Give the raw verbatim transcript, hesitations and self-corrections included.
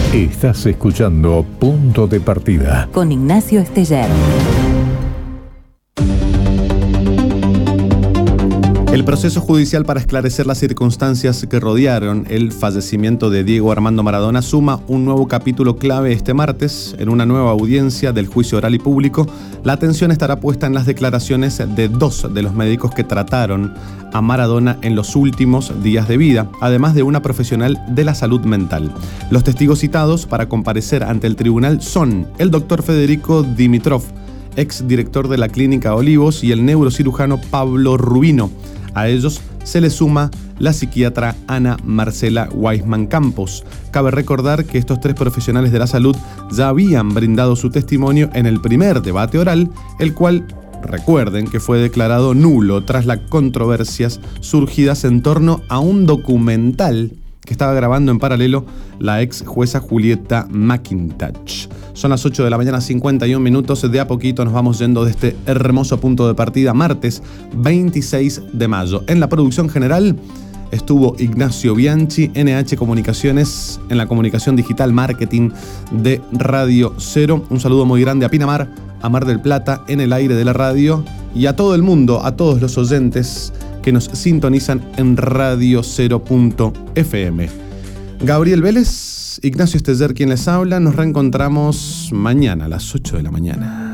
Estás escuchando Punto de Partida con Ignacio Esteller. El proceso judicial para esclarecer las circunstancias que rodearon el fallecimiento de Diego Armando Maradona suma un nuevo capítulo clave este martes. En una nueva audiencia del juicio oral y público, la atención estará puesta en las declaraciones de dos de los médicos que trataron a Maradona en los últimos días de vida, además de una profesional de la salud mental. Los testigos citados para comparecer ante el tribunal son el doctor Federico Dimitrov, ex director de la Clínica Olivos, y el neurocirujano Pablo Rubino. A ellos se le suma la psiquiatra Ana Marcela Weisman Campos. Cabe recordar que estos tres profesionales de la salud ya habían brindado su testimonio en el primer debate oral, el cual, recuerden, que fue declarado nulo tras las controversias surgidas en torno a un documental que estaba grabando en paralelo la ex jueza Julieta McIntosh. Son las ocho de la mañana, cincuenta y un minutos. De a poquito nos vamos yendo de este hermoso punto de partida, martes veintiséis de mayo. En la producción general estuvo Ignacio Bianchi, N H Comunicaciones, en la comunicación digital marketing de Radio Cero. Un saludo muy grande a Pinamar, a Mar del Plata, en el aire de la radio, y a todo el mundo, a todos los oyentes que nos sintonizan en radio cero punto efe eme. Gabriel Vélez, Ignacio Esteller quien les habla. Nos reencontramos mañana a las ocho de la mañana.